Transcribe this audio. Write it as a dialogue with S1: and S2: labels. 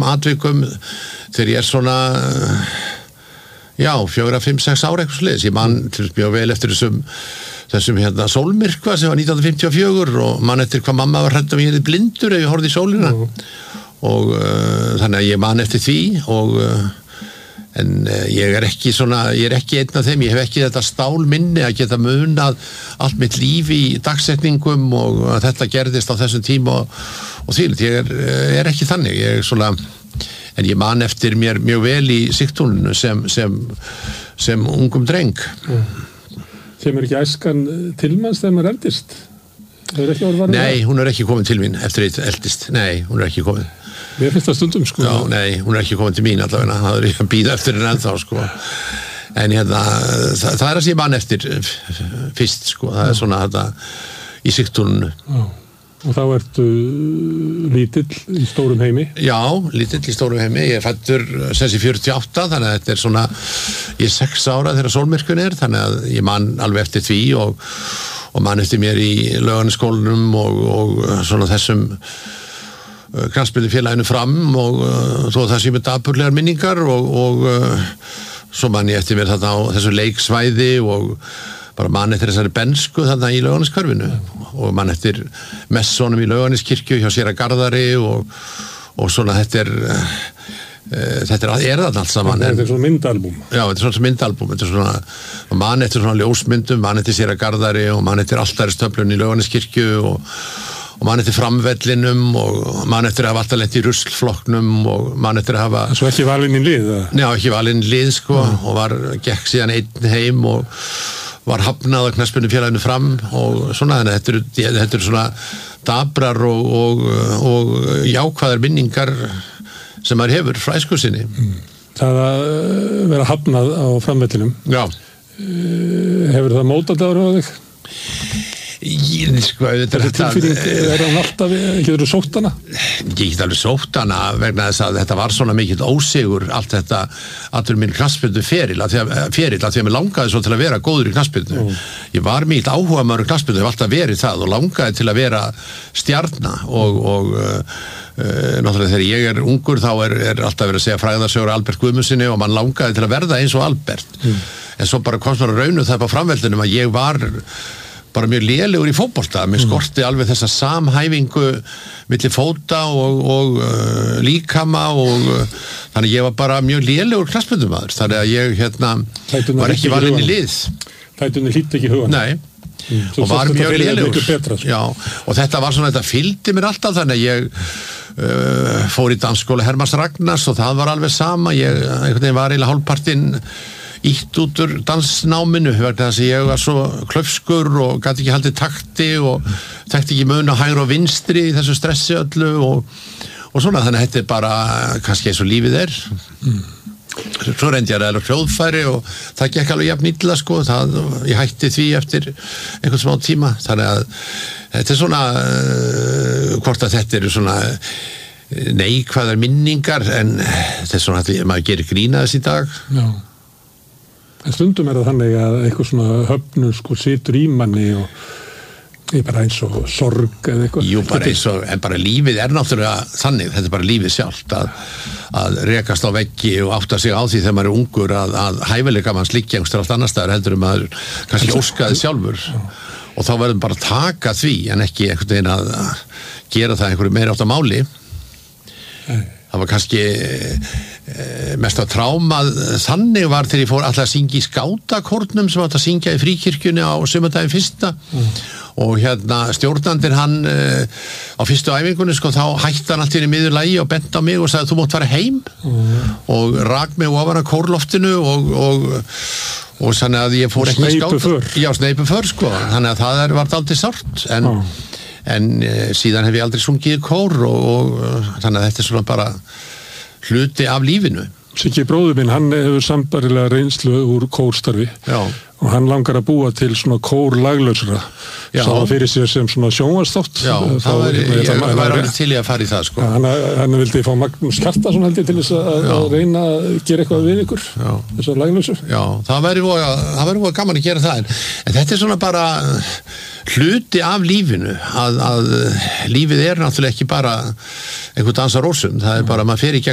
S1: atvikum þegar ég svona 4, 5, 6 ára eitthvað sliðis. Ég man mjög vel eftir þessum sólmyrkva sem var 1954 og man eftir hvað mamma var hrædd ég hefði blindur ef ég horfði í sólina og þannig að ég man eftir því og en ég er ekki einn af þeim, ég hef ekki þetta stálminni að geta munað allt mitt líf í dagsetningum og að þetta gerðist á þessum tíma og þvílíkt, ég er ekki þannig, en ég man eftir mér mjög vel í Sigtúninu sem ungum dreng.
S2: Kemur ekki æskan til manns þegar maður eldist?
S1: Nei, hún er ekki komin til mín eftir eitt eldist, nei, hún er ekki komin.
S2: Mér finnst það stundum, sko.
S1: Já, nei, hún er ekki komin til mín allavega, það er ég að bíða eftir henni ennþá, sko. En það er að sé mann eftir fyrst, sko, það er svona þetta í Sigtúninu.
S2: Já, og þá ertu lítill í stórum heimi? Já,
S1: lítill í stórum heimi, ég er fæddur sem sé 48, þannig að þetta er svona, ég er 6 ára þegar sólmyrkvinn er, þannig að ég man alveg eftir því og man eftir mér í Laugarnesskólanum og svona þessum knattspyrnufélaginu Fram og þó það sé með dapurlegar minningar og svo man ég eftir mér þarna á þessu leiksvæði og bara man eftir þessari bensku þarna í Laugarneskörfinu og man eftir messónum í Laugarneskirkju hjá séra Garðari og svona þetta er þarna allt saman.
S2: Þetta er svona myndalbúm.
S1: Já, þetta er svona myndalbúm, þetta er svona man eftir svona ljósmyndum, man eftir séra Garðari og man eftir Altaristöflun í Laugarneskirkju og man eftir framvellinum og man eftir að hafa alltaf lent í ruslflokknum og man eftir að hafa...
S2: Svo ekki valinn í lið?
S1: Já, ekki valinn í lið, sko, og gekk síðan einn heim og var hafnað á knattspyrnufélaginu Fram og svona, þannig þetta eru svona dabrar og jákvæðar minningar sem maður hefur frá æsku sinni.
S2: Það að vera hafnað á framvellinum.
S1: Já.
S2: Hefur það mótað á þig?
S1: Sko,
S2: þetta tilfinning, hann alltaf, getur þú sótt hana?
S1: Ég get alveg sótt hana vegna þess að þetta var svona mikill ósigur allt þetta, allur minn knattspyrnu feril að því að mér langaði svo til að vera góður í knattspyrnu. Ég var mikill áhugamaður í knattspyrnu, ég hef alltaf verið það og langaði til að vera stjarna og náttúrulega þegar ég er ungur þá er alltaf verið að segja frægðarsögur Albert Guðmundsssyni og mann langaði til að verða eins og Albert en svo bara komst maður að rauna það på framveldinum að ég var bara mjög lélegur í fótbolta, mér skorti alveg þessa samhæfingu milli fóta og líkama og þannig ég var bara mjög lélegur knattspyrnumaður, þannig að ég var ekki valinn í lið.
S2: Fætunni hlýtt ekki hugan?
S1: Nei. Og var mjög lélegur. Já, og þetta var svona, þetta fylgdi mér alltaf, þannig að ég fór í dansskóla Hermanns Ragnars og það var alveg sama, ég einhvern veginn var eiginlega hálfpartinn ítt út úr dansnáminu vegna þess að ég var svo klaufskur og gat ekki haldið takti og þekkti ekki mun á hægri og vinstri í þessu stressi öllu og svona, þannig að þetta er bara kannski eins og lífið er. Svo reyndi ég að ræða hljóðfæri og það gekk alveg jafn illa, sko, ég hætti því eftir einhvern smá tíma, þannig að þetta er svona hvort að þetta eru svona neikvæðar minningar en þetta er svona að maður gerir grín að þess í dag.
S2: Já. En stundum það þannig að eitthvað svona höfnun sko situr í manni og ég bara eins og sorg eða eitthvað.
S1: Jú, bara eins og, en bara lífið er náttúrulega þannig, þetta er bara lífið sjálft að rekast á veggi og átta sig á því þegar maður er ungur að hæfileika manns liggja einhverstaðar allt annar staðar heldur maður kannski óskaði sjálfur og þá verður bara að taka því en ekki einhvern veginn að gera það einhverju meira átt á máli. Það var kannski mest að trámað þannig var þegar ég fór alltaf að syngja í skátakórnum sem átt að syngja í fríkirkjunni á sumardaginn fyrsta og stjórnandinn hann á fyrstu æfingunni sko þá hætti hann allt í miður lagi og benti á mig og sagði þú mátt fara heim og rak mig ofan að kórloftinu og þannig að ég fór ekki í skáta. Já, sneipuför sko, þannig að það var dálítið sárt en síðan hef ég aldrei sungið í kór og þannig að þetta er svona bara hluti af lífinu.
S2: Siggi bróður minn, hann hefur sambarilega reynslu úr kórstarfi og hann langar að búa til svona kórlaglausra sá fyrir sér sem svona sjónvarpsþátt.
S1: Já, ég var alveg til í að fara í það sko.
S2: Hann vildi fá Magnús Kjartason held ég til þess að reyna að gera eitthvað við ykkur þessar laglausur.
S1: Já, það væri voða gaman að gera það en þetta er svona bara hluti af lífinu að lífið er náttúrulega ekki bara einhvern dans á rósum, það er bara maður fer í gegn